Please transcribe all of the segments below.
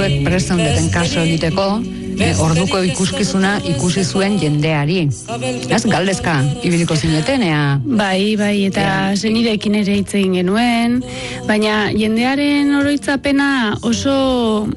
zuek presteundeten kaso egiteko, orduko ikuskizuna ikusi zuen jendeari. Ez, galdezka, ibiliko zineten, ea? Bai, eta zenirekin ere hitz egin genuen, baina jendearen oroitzapena oso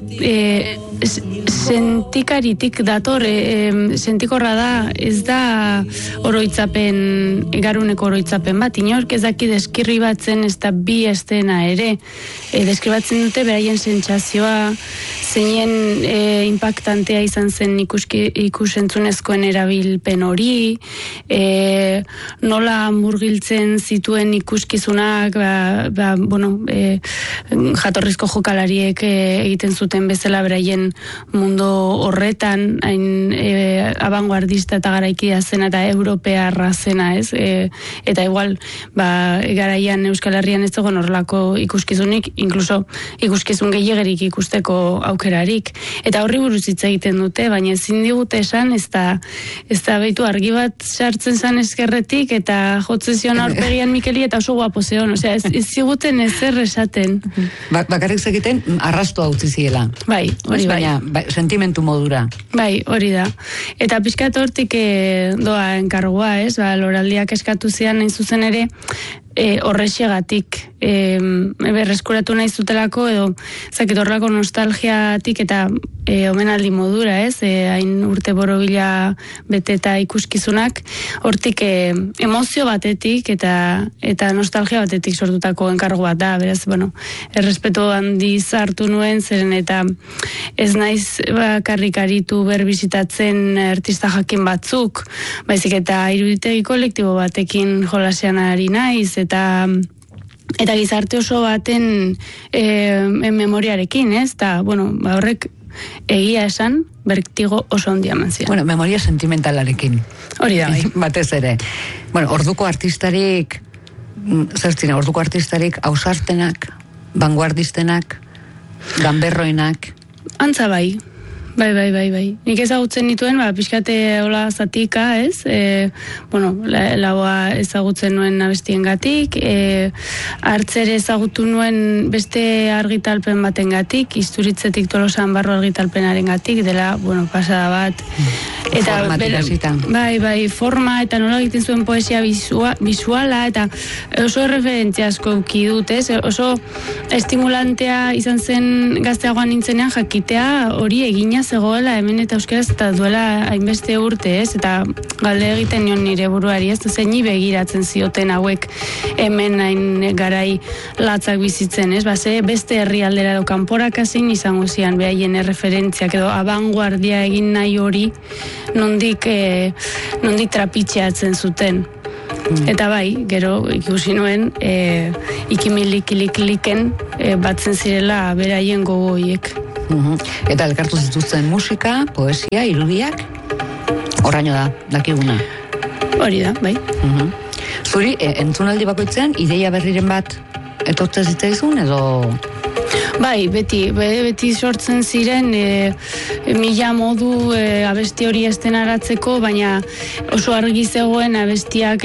sentikaritik dator, sentikorra da, ez da oroitzapen, garuneko oroitzapen bat, inork ez daki deskirri batzen, ez da bi estena ere, deskribatzen dute beraien sentsazioa, zeinen impactantea izan zen ikusentzunezkoen erabilpen hori, nola murgiltzen zituen ikuskizunak, jatorrizko jokalariek egiten zuten bezala beraien mundu horretan, hain abanguardista eta garaikia zena eta europearra zena, ez? Eta igual, garaian Euskal Herrian ez zegoen horrelako ikuskizunik, inkluso ikuskizun gehiagerik ikusteko aukerarik. Eta horri buruz hitz egiten dute, baina ezin digute esan, ez da beitu argi bat sartzen zan eskerretik, eta jotzen zion aurpegian Mikeli, eta oso guapo zeon, osea, ez ziguten ezer esaten. Bakarrik zegiten, arrastoa utzi ziela. Bai, hori bai. Baina, sentimentu modura. Bai, hori da. Eta pixkat hortik doa enkargua, ez? Loraldiak eskatu zian nahi zuzen ere, horrexegatik berreskuratu nahi zutelako edo horrelako nostalgiatik eta omenaldi modura, ez? Hain urte borobila beteta ikuskizunak, hortik emozio batetik eta nostalgia batetik sortutako enkargo bat da, beraz, errespetu handiz hartu nuen, zeren eta ez naiz bakarrik aritu berbizitatzen artista jakin batzuk, baizik eta iruditegi kolektibo batekin jolasean ari naiz, eta gizarte oso baten memoriarekin, ez? Eta, horrek egia esan, bertigo oso ondia manzia. Memoria sentimentalarekin. Hori da, bai. Batez ere. Orduko artistarik, orduko artistarik ausartenak, vanguardistenak, ganberroinak. Antza bai. Bai. Nik ezagutzen nituen, pixkate hola zatika, ez? Laua ezagutzen nuen abestien gatik, hartzere ezagutu nuen beste argitalpen baten gatik, Isturitzetik Tolosan barru argitalpenaren gatik, dela, pasada bat. Bai, forma, eta nola egiten zuen poesia visuala, eta oso referentzia asko euki dut, ez? Oso estimulantea izan zen gazteagoan nintzenean jakitea hori egina zegoela hemen eta euskaraz eta duela hainbeste urte, ez? Eta galde egiten nion nire buruari, ez? Zeini begiratzen zioten hauek hemen hain garai latzak bizitzen, ez? Beste herrialdera edo kanporak hazin izango zian behaien erreferentziak edo abanguardia egin nahi hori nondik trapitxeatzen zuten. Eta bai, gero ikusi nuen ikimilik-liken batzen zirela beraien gogoiek. Eta elkartu zituzten musika, poesia, irudiak, horraino da, dakiguna. Hori da, bai. Zuri, entzunaldi bakoitzean, ideia berriren bat etortzen zitzaizun edo... Bai, beti sortzen ziren mila modu abesti hori estenaratzeko, baina oso argi zegoen abestiak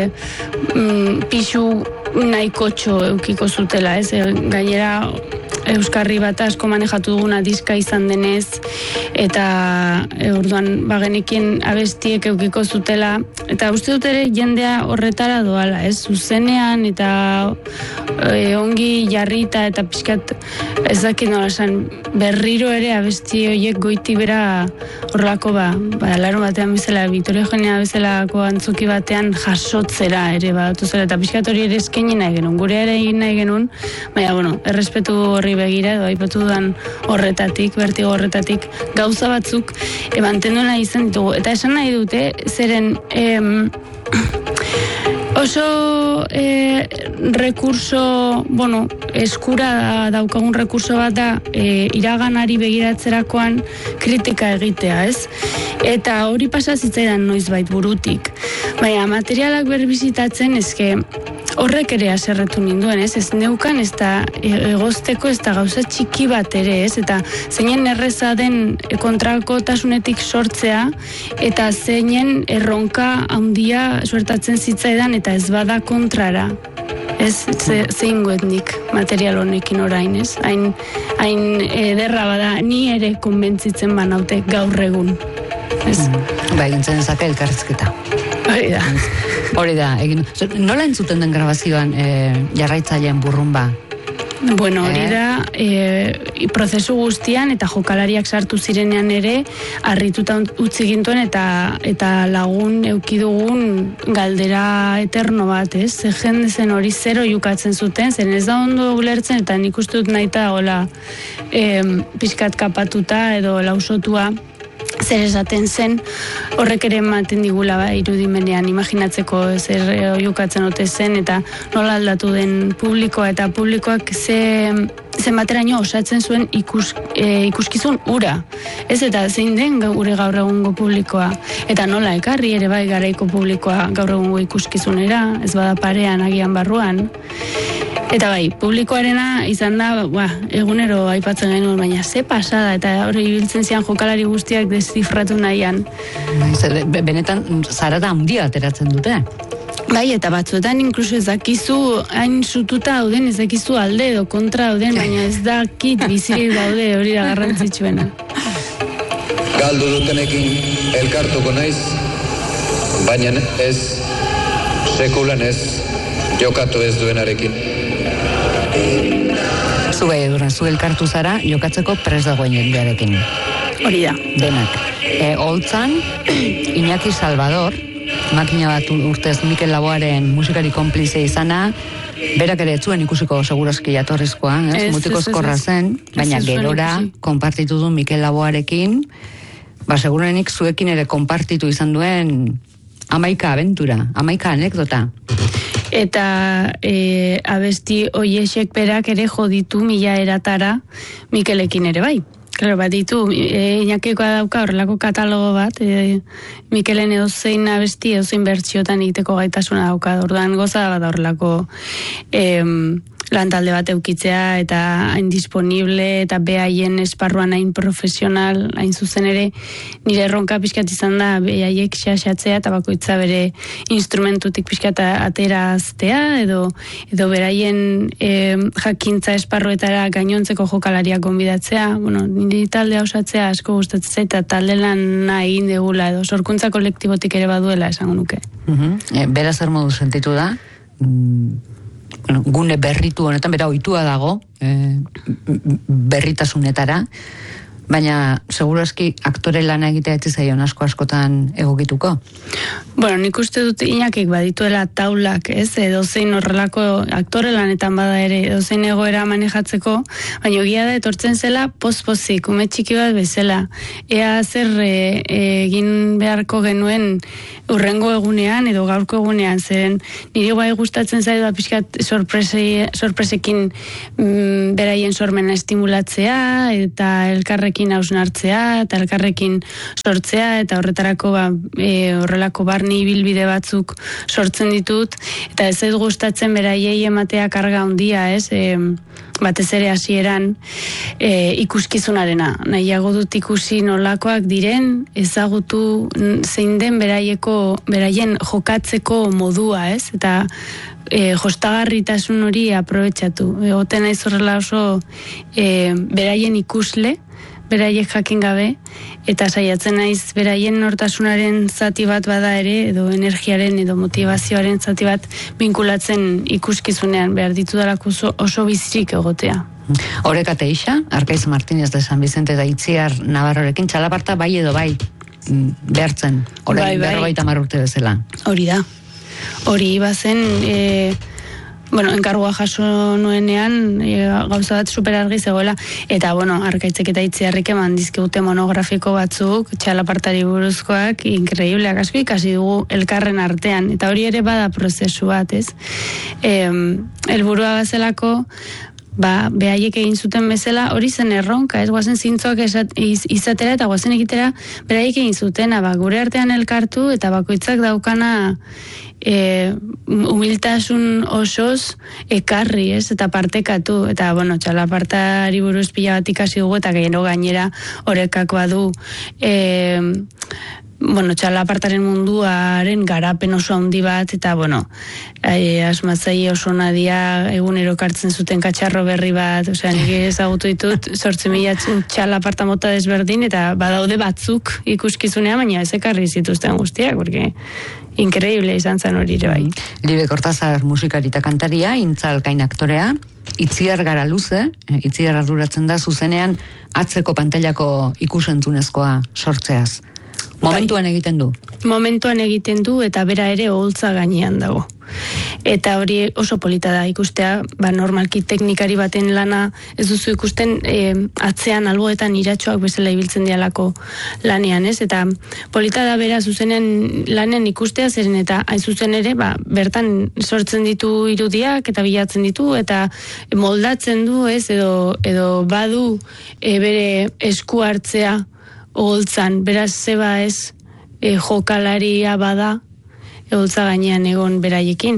pixu nahikotxo eukiko zutela, ez? Gainera euskarri bat asko manejatu duguna diska izan denez, eta orduan bagenekin abestiek eukiko zutela, eta uste dut ere jendea horretara doala, ez? Zuzenean eta ongi jarrita eta pixkat ez dakit nola esan, berriro ere abesti horiek goiti bera horrelako larun batean bezala, Victoria Eugenia bezalako antzoki batean jasotzera ere badatu zela, eta pixkat hori ere eskaini nahi genuen, gure ere egin nahi genuen, baina, errespetu horri begira, edo aipatu dudan horretatik, bertigo horretatik, gauza batzuk mantendu nahi izan ditugu, eta esan nahi dute, zeren oso rekurso, eskura daukagun rekurso bat da iraganari begiratzerakoan kritika egitea, ez? Eta hori pasa zitzaidan noizbait burutik. Baina materialak berbizitatzen ezke horrek ere haserretu ninduen, ez? Ez neukan, ez da egozteko, ez da gauza txiki bat ere, ez? Eta zeinen erreza den kontrakotasunetik sortzea, eta zeinen erronka handia suertatzen zitzaidan, eta ez bada kontrara. ez zein nik material honekin orain, ez? Hain ederra bada, ni ere konbentzitzen banaute gaur egun, ez? Ba, egintzen zake elkarrizketa. Hori da, nola entzuten den grabazioan jarraitzaileen burrumba? Bueno, hori da, prozesu guztian eta jokalariak sartu zirenean ere, harrituta utzi gintuen eta lagun eukidugun galdera eterno bat, ez? Ze jende zen hori zero jukatzen zuten, zen ez da ondo ulertzen, eta nik uste dut naita hola pixkat kapatuta edo lausotua, zer esaten zen, horrek ere ematen digula irudimenean imaginatzeko zer oiukatzen ote zen eta nola aldatu den publikoa eta publikoak zenbateraino osatzen zuen ikuskizun ura. Ez eta zein den gure gaur egungo publikoa. Eta nola ekarri ere bai garaiko publikoa gaur egungo ikuskizunera, ez bada parean agian barruan. Eta bai, publikoarena izan da, egunero aipatzen genuen, baina ze pasada, eta hori ibiltzen zian jokalari guztiak deszifratu nahian. Benetan zarata handia ateratzen dute. Bai, eta batzuetan inkluso ez dakizu hain sututa dauden, ez dakizu alde edo kontra dauden, baina ez dakit bizirik daude hori da garrantzitsuena. Galdu dutenekin elkartuko naiz, baina ez, sekulan ez, jokatu ez duenarekin. Zu gai edurra, zu elkartu zara jokatzeko prest dagoen jendearekin. Hori da. Denak. Holtzan, Iñaki Salvador, makina bat urtez Mikel Laboaren musikari konplize izana, berak ere etzuen ikusiko segurazki jatorrizkoa, mutikozkorra zen, baina gerora konpartitu du Mikel Laboarekin, segurenik zuekin ere konpartitu izan duen 11 abentura, 11 anekdota. Eta abesti oiesek berak ere joditu 1000 eratara Mikelekin ere bai. Claro, bat ditu, Iñakikoa dauka horrelako katalogo bat, Mikelen edozein abesti, edozein bertsiotan egiteko gaitasuna dauka, orduan goza bat horrelako lantalde bat eukitzea eta hain disponible eta behaien esparruan hain profesional, hain zuzen ere, nire erronka pixkat izan da behaiek xaxatzea eta bakoitza bere instrumentutik pixkat ateraztea edo beraien jakintza esparruetara gainontzeko jokalariak gonbidatzea, nire taldea osatzea asko gustatzen eta talde lan egin degula edo sorkuntza kolektibotik ere baduela esango nuke. Bera zer modu sentitu da? Gune berritu honetan, bera ohitua dago berritasunetara, baina segurazki aktore lana egitea etzizaion askotan egokituko. Nik uste dut Iñakik badituela taulak, edozein horrelako aktore lanetan bada ere, edozein egoera manejatzeko, baina egia da etortzen zela poz-pozik, ume txiki bat bezala. Ea zer egin beharko genuen urrengo egunean edo gaurko egunean, zeren niri bai gustatzen zaidu pixkat sorpresekin beraien sormena estimulatzea eta elkarrekin hausnartzea eta elkarrekin sortzea eta horretarako horrelako barni ibilbide batzuk sortzen ditut eta ez zait gustatzen beraiei ematea karga handia, batez ere hasieran ikuskizunarena. Nahiago dut ikusi nolakoak diren, ezagutu zein den beraien jokatzeko modua, eta jostagarritasun hori aprobetxatu. Egoten naiz horrela oso beraien ikusle, beraiek jakin gabe, eta saiatzen naiz beraien nortasunaren zati bat bada ere, edo energiaren edo motivazioaren zati bat binkulatzen ikuskizunean, behar ditu dalako oso bizirik egotea. Horrekate isa, Arkaiz Martínez de San Vicente da Itziar Navarrorekin txalaparta bai edo bai behartzen, orain 50 urte bezala. Hori da. Hori bazen enkargua jaso nuenean gauza bat super argi zegoela eta Arkaitzek eta Itziarrik eman dizkigute monografiko batzuk txalapartari buruzkoak inkreibleak asko ikasi dugu elkarren artean eta hori ere bada prozesu bat, helburua bazelako behaiek egin zuten bezala, hori zen erronka, guazen zintzoak izatera eta guazen egitera beraiek egin zutena, gure artean elkartu eta bakoitzak daukana humiltasun osoz ekarri, eta partekatu, eta txalapartari buruz pila bat ikasi dugu eta gainera orekak badu txalapartaren munduaren garapen oso handi bat, eta, asmatzai oso nadia egunero kartzen zuten katxarro berri bat, nire ezagutu ditut, 8.000 txalaparta mota desberdin, eta badaude batzuk ikuskizunea, baina ez ekarri zituzten guztiak, porque increíble izan zen hori ere bai. Libe Kortazar musikari eta kantaria, Intzalkain aktorea, Itziar Garaluze, Itziar arduratzen da zuzenean atzeko pantailako ikusentzunezkoa sortzeaz. Momentuan egiten du? Momentuan egiten du, eta bera ere oholtza gainean dago. Eta hori oso polita da ikustea, normalki teknikari baten lana ez duzu ikusten atzean alboetan iratxoak bezala ibiltzen dialako lanean, ez? Eta polita da bera zuzenen lanean ikustea, zeren eta hain zuzen ere, bertan sortzen ditu irudiak eta bilatzen ditu, eta moldatzen du, ez? Edo badu bere esku hartzea oholtzan, beraz zeba ez jokalaria bada eholtza gainean egon beraiekin.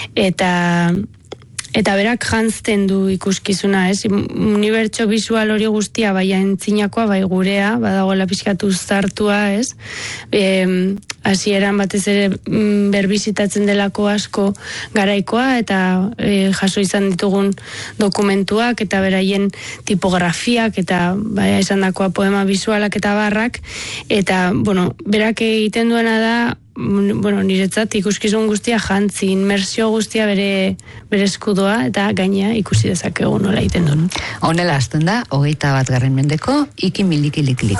Eta berak jantzten du ikuskizuna, ez? Unibertso visual hori guztia, bai aintzinakoa, bai gurea, badagoela pixkatu zartua, ez? Hasieran batez ere berbizitatzen delako asko garaikoa, eta jaso izan ditugun dokumentuak, eta beraien tipografiak, eta esan dakoa poema visualak eta barrak, eta, berak egiten duena da, niretzat ikuskizun guztia jantzi, inmersio guztia bere eskudoa, eta gaina ikusi dezakegu nola egiten duen. Honela hasten da, 21. mendeko, ikimilikiliklik.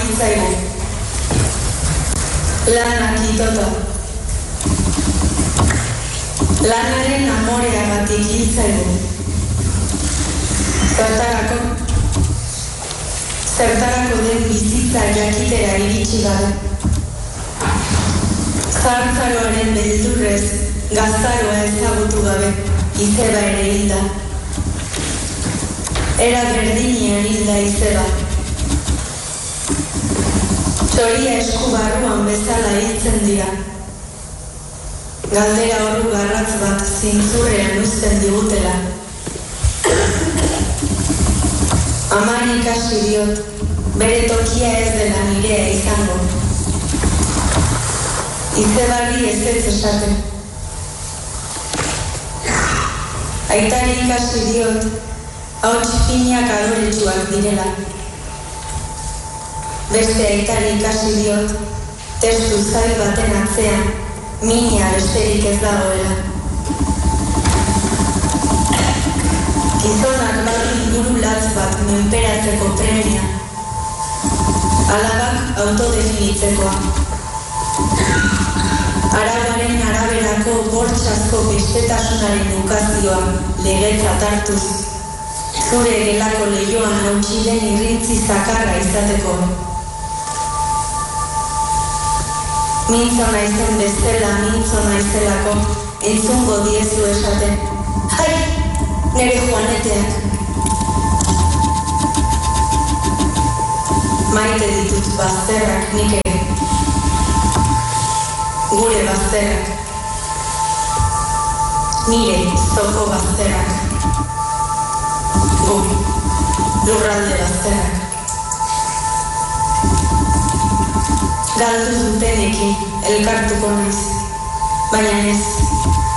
Lanak itoto. Lanaren amoreagatik hiltzaigu. Zertarako den bizitza jakitera iritsi gabe. Zartzaroaren beldurrez, gaztaroa ezagutu gabe, izeba ere hilda. Era berdinean hilda izeba. Txoria esku barruan bezala hiltzen dira. Galdera horru garratz bat zintzurrean uzten digutela. Amari ikasi diot, bere tokia ez dela nirea izango. Izebari ez ez esaten. Aitari ikasi diot, hauts pinak adoretsuak direla. Beste aitari ikasi diot, testu zail baten atzean, mina besterik ez dagoela. Gizonak bat inguru latz bat menperatzeko premia. Alabak autodefinitzekoa. Arauaren araberako bortxazko bestetasunaren ukazioa legetzat hartuz, zure gelako lehioan hautxilen irrintzi zakarra izateko. Mintzo naizen bestela, mintzo naizelako, entzungo diezu esaten. Hai, nere Juaneteak. Maite ditut bazterrak nik ere. Gure bazterrak. Nire zoko bazterrak. Gu, lurralde bazterrak. Galdu dutenekin elkartuko naiz, baina ez,